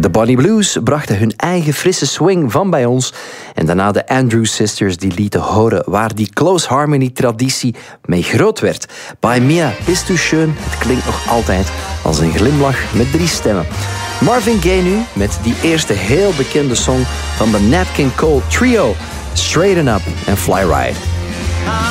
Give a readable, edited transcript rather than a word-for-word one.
De Bonnie Blues brachten hun eigen frisse swing van bij ons. En daarna de Andrews Sisters die lieten horen waar die close harmony traditie mee groot werd. Bei mir bist du schön, het klinkt nog altijd als een glimlach met 3 stemmen. Marvin Gaye nu met die eerste heel bekende song van de Nat King Cole Trio, Straighten Up and Fly Ride.